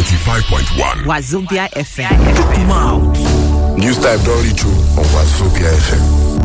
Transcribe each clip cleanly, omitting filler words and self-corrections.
95.1 Wazobia FM. Mouth. News Type don't reach you on Wazobia FM.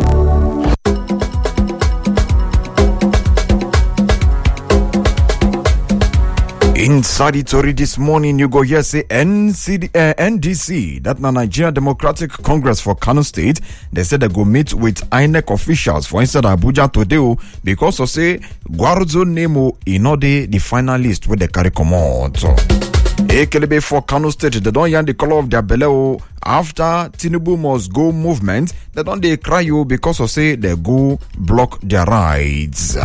Inside it already this morning, you go here say NDC, that na Nigeria Democratic Congress for Kano State. They said they go meet with INEC officials for inside Abuja today because of say Gwarzo Nemo inode the final list with the carry command. Ekelebe for Kano State, they don't yarn the color of their belly after Tinubu must go movement. They don't they cry you because of say they go block their rights.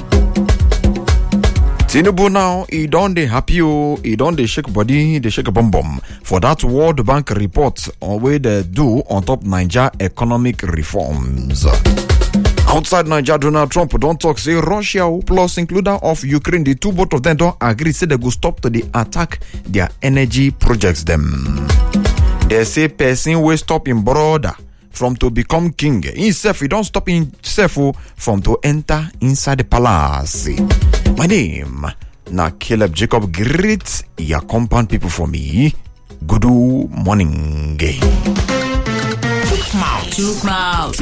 Tinubu now, he don't dey happy, he don't dey shake body, they shake a bum for that World Bank report on where they do on top Nigeria economic reforms. Outside Nigeria, Donald Trump don't talk say Russia plus includer of Ukraine, the two both of them don't agree say they go stop to the attack their energy projects them. They say person will stop in brother from to become king. Himself, he don't stop himself from to enter inside the palace. My name na Caleb Jacob. Greet your compound people for me. Good morning. Chook mouth.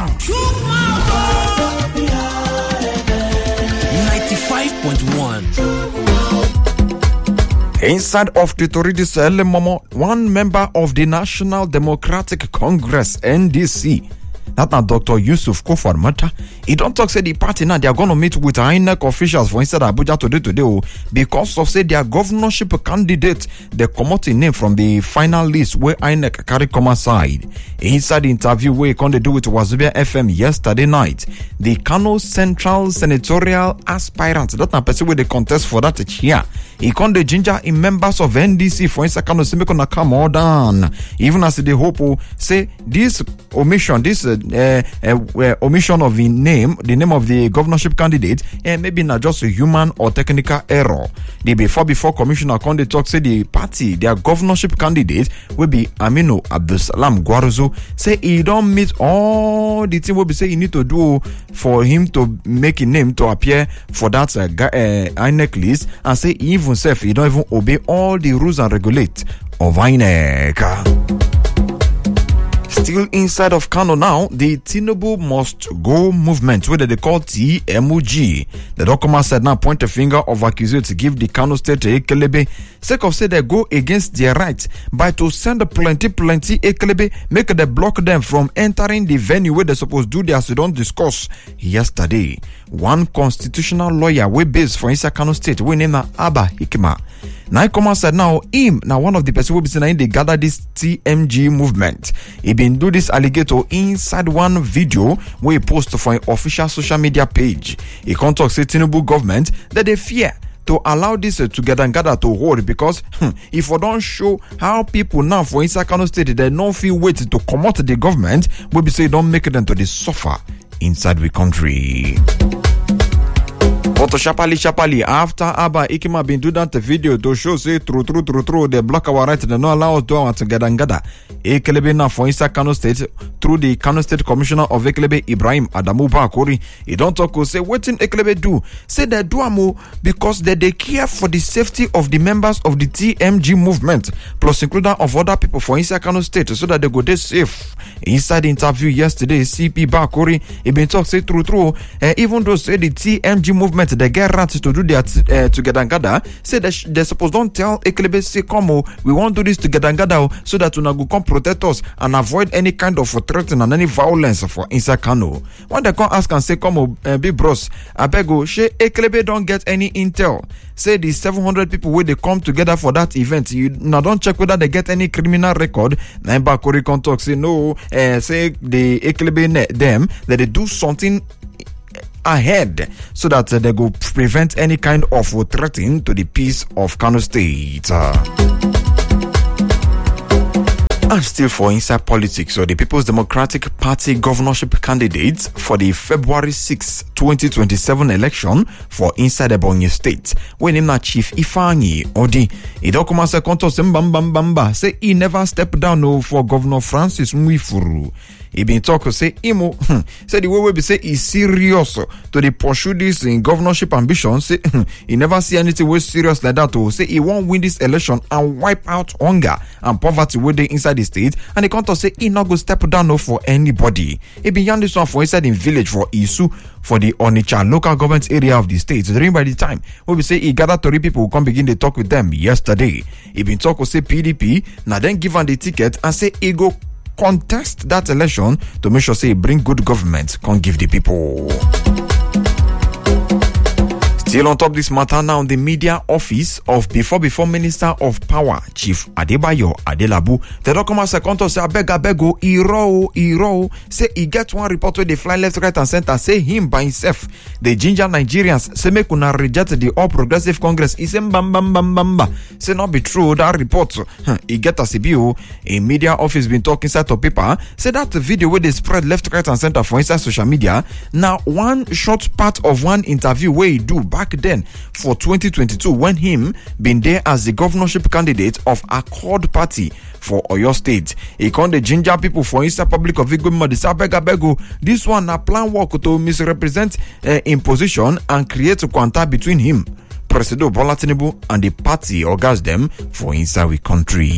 95.1. Inside of the story this early moment, one member of the National Democratic Congress (NDC), that na Dr. Yusuf Kofar Mata, he don't talk say the party now they are gonna meet with INEC officials for inside Abuja today because of say their governorship candidate they come out in name from the final list where INEC carry come aside. Inside the interview where he can do with Wazobia FM yesterday night, the Kano Central Senatorial aspirant, that na person where they contest for that chair, he can the ginger in members of NDC for inside Kano Semiko come all down. Even as they hope say this omission, this omission of the name of the governorship candidate, maybe not just a human or technical error. The before commissioner Konde talk say the party, their governorship candidate will be Aminu Abdulsalam Gwarzo. Say he don't meet all the thing will be say he need to do for him to make a name to appear for that INEC list, and say even self he don't even obey all the rules and regulate of INEC. Still inside of Kano now, the Tinubu must go movement, whether they call TMUG. The document said now point a finger of accusation to give the Kano state to Ekelebe. Sake of say they go against their rights by to send plenty Ekelebe, make they block them from entering the venue where they supposed to do their don't discuss yesterday. One constitutional lawyer we based for inside Kano state, we name Abba Hikima. Now Ikoma said now him now one of the person will be saying they gather this TMG movement. He been do this alligator inside one video where he post for an official social media page. He can't talk say Tinubu government that they fear to allow this together and gather to hold because if we don't show how people now for inside Kano state they don't feel waiting to come out the government, will be say don't make them to the suffer inside the country. But sharply, after Abba Ikima been do that video to show say true, they block our right, they don't allow us to do our together and gather. Ekelebe now for inside Kano State through the Kano State Commissioner of Ekelebe Ibrahim Adamu Bakori. He don't talk say what in Ekelebe do. Say they do amo because they care for the safety of the members of the TMG movement, plus including of other people for inside Kano State so that they go there safe. Inside the interview yesterday, CP Bakori he been talk say true, even though say the TMG movement they get rats to do their together and gather, say they suppose don't tell Ekelebe say come we want to do this together and gather so that we go come protect us and avoid any kind of threat and any violence for inside Kano. When they come ask and say come big bros abego she Ekelebe don't get any intel, say the 700 people where they come together for that event, you now don't check whether they get any criminal record. Naimba Kori can talk say no, say the Ekelebe them that they do something ahead so that they go prevent any kind of threatening to the peace of Kano State. And still for inside politics, so the People's Democratic Party governorship candidates for the February 6, 2027 election for inside Ebonyi State, when him na Chief Ifeanyi Odi. He don't come as a contest say he never stepped down for Governor Francis Nwifuru. He been talk say Imo say the way we be say is serious to the pursue this in governorship ambition. Say he never see anything way serious like that. To say he won't win this election and wipe out hunger and poverty where they inside the state. And he can't say he not go step down no for anybody. He been yarn this one for inside in village for Isu for the Onitsha local government area of the state. During by the time we say he gathered 30 people who come begin to talk with them yesterday. He been talk with say PDP now then give him the ticket and say he go contest that election to make sure say he bring good government can give the people. Still on top this matter now, the media office of before Minister of Power, Chief Adebayo Adelabu, the document second to say abego, Iro, say he get one report where they fly left, right, and center, say him by himself, the ginger Nigerians, say make una reject the All Progressive Congress. He say bamba. Say not be true, that report. He get a CBO, a media office been talking inside to paper, say that the video where they spread left, right, and center for inside social media, now one short part of one interview where he do back then for 2022 when him been there as the governorship candidate of Accord Party for Oyo State. He called the ginger people for inside public of Igbo Bego. This one a plan work to misrepresent in position and create a quanta between him, President Bola Tinubu, and the party orgas them for inside we country.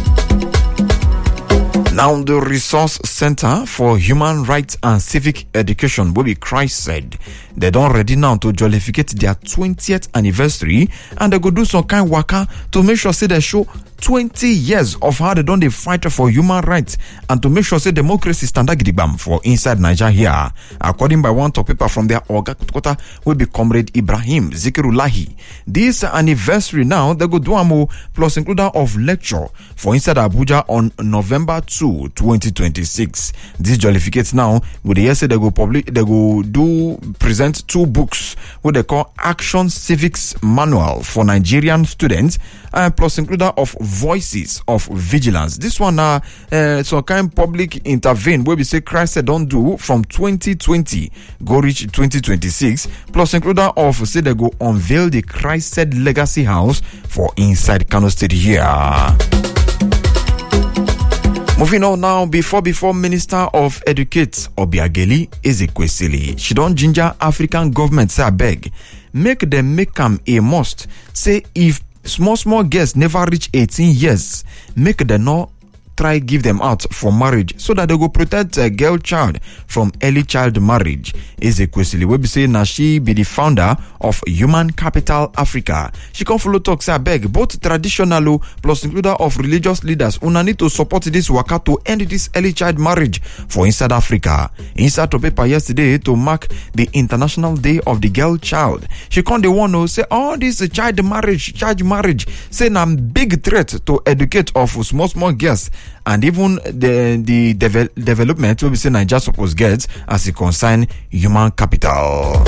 Now, the Resource Center for Human Rights and Civic Education, Bobby Christ said, they don't ready now to jollificate their 20th anniversary and they go do some kind waka to make sure say they show 20 years of how they done the fight for human rights and to make sure say democracy standard gidigam for inside Nigeria here. According by one top paper from their Oga Kota will be Comrade Ibrahim Zikirulahi. This anniversary now they go do amo plus includer of lecture for inside Abuja on November 2, 2026. This jollificates now with the say they go do present 2 books what they call Action Civics Manual for Nigerian students and plus includer of Voices of Vigilance. This one some kind public intervene where we say Christ said don't do from 2020 go reach 2026 plus includer of say they go unveil the Christ said Legacy House for inside Kano State here. Moving on now, before Minister of Educate Obiageli Ezekwesili, she don't ginger African government say beg make them make them a must. Say if small girls never reach 18 years, make them not try give them out for marriage so that they go protect a girl child from early child marriage. Ezekwesili will be saying now she be the founder of Human Capital Africa. She come follow talk say beg both traditional plus includer of religious leaders una need to support this waka to end this early child marriage for inside Africa. Inside the paper yesterday to mark the International Day of the Girl Child. She come the one who say all this child marriage say na big threat to educate of small girls and even the development will be saying Nigeria suppose get as it concern human capital.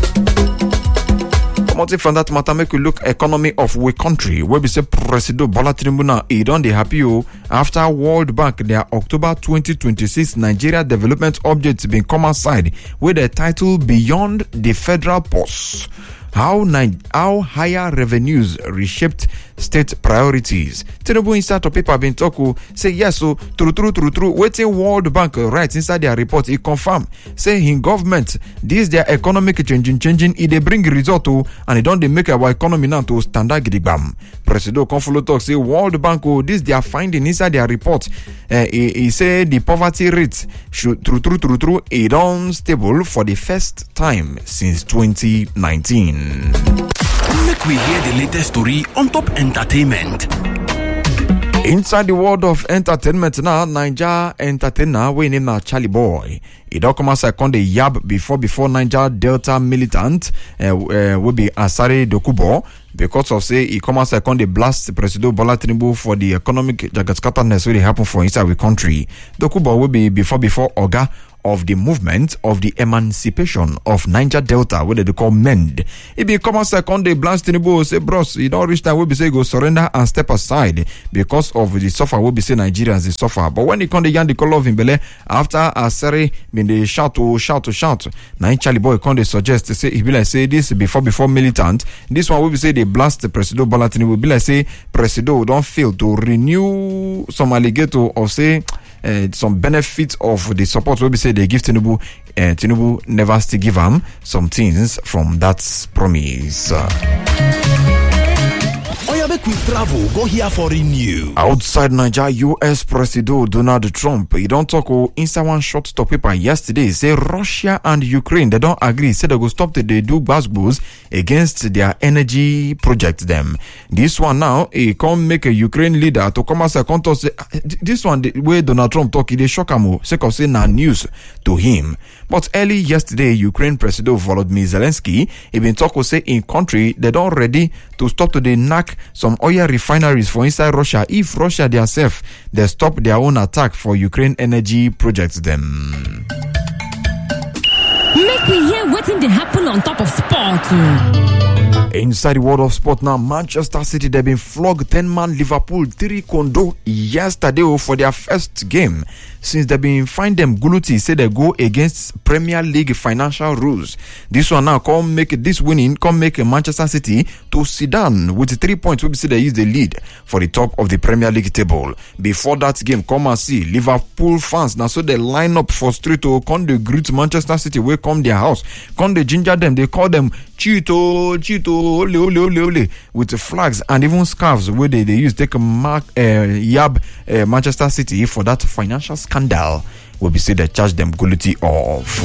From that matter, make we look economy of we country where we say President Bola Tinubu he done the happy after World Bank their October 2026 Nigeria Development Objects been come outside with the title Beyond the Federal Purse. How higher revenues reshaped state priorities. Tinubu inside of paper been talk say yes, so true. Waiting World Bank right inside their report, he confirm say in government this their economic changing it they bring result to and it don't they make our economy now to standard gidigam. President Konfolo talk say World Bank this their finding inside their report. He say the poverty rate should true it don't stable for the first time since 2019. Make we hear the latest story on top entertainment. Inside the world of entertainment now, Niger entertainer we name now Charlie Boy. It don't come as I con the yab before Niger Delta militant will be Asare Dokubo because of say he come as I con the blast President Bola Tinubu for the economic jagatscaterness will happen for inside the country. Dokubo will be before Oga of the movement of the emancipation of Niger Delta, what they call MEND. It be come second day blast Tinubu say bros, you don't reach time we be say go surrender and step aside because of the suffer we be say Nigerians they suffer. But when he come the yarn the call of him bele after Asere been they shout. Now Charlie Boy come they suggest to say he be like say this before militant. This one will be say they blast the President Bola Tinubu be like say President don't fail to renew some alligator or say some benefits of the support. We say they give Tinubu. Tinubu never still give them some things from that promise. Make we travel, go here foreign news. Outside Nigeria, U.S. President Donald Trump, he don't talk inside one short stop paper yesterday. Say Russia and Ukraine, they don't agree. Say they go stop they do gbas against their energy project them. This one now, he come make a Ukraine leader to come as a counter. Say this one, the way Donald Trump talk, they shock him. Say cause say na news to him. But early yesterday, Ukraine President Volodymyr Zelensky, he been talk say in country they don't ready to stop to the knack some oil refineries for inside Russia if Russia themselves they stop their own attack for Ukraine energy projects them. Make me hear what's in the happen on top of sport. Inside the world of sport now, Manchester City, they've been flogged 10-man Liverpool 3-0 yesterday for their first game. Since they've been find them Guluti say they go against Premier League financial rules. This one now come make Manchester City to sit down with 3 points. We see they use the lead for the top of the Premier League table. Before that game, come and see Liverpool fans now so they line up for street to come they greet Manchester City where come their house. Come they ginger them, they call them Chito, ole, ole, ole, ole, with the flags and even scarves where they use take a mark Manchester City for that financial scandal. Will be said they charge them Guluti off.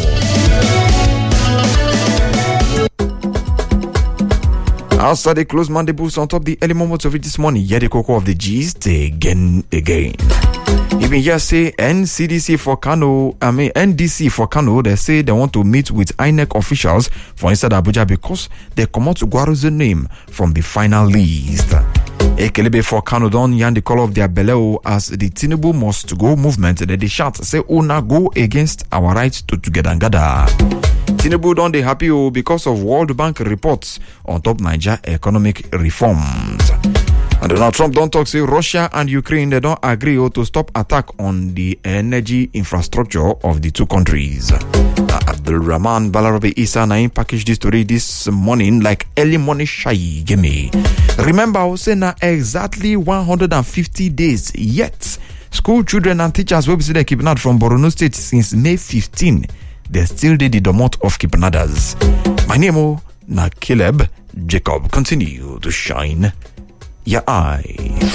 Outside the close mandibles on top the early moments of it this morning, yeah, the cocoa of the gist again. Even here say NDC for Kano, they say they want to meet with INEC officials for inside Abuja because they come out to Gwaru's name from the final list. Ekelebe for Kano don yarn the call of their beleo as the Tinubu must go movement that they shout say una go against our right to together and gather. Tinubu don dey happy because of World Bank reports on top Niger economic reforms. And Donald Trump don't talk say Russia and Ukraine they don't agree to stop attack on the energy infrastructure of the two countries. Abdulrahman Balarabe Isa Naim packaged this story this morning like early morning shy gimme. Remember I was saying now exactly 150 days yet school children and teachers will be they kidnapped from Borno State since May 15. They still did the domot of kidnappers. My name na Caleb Jacob. Continue to shine your eye.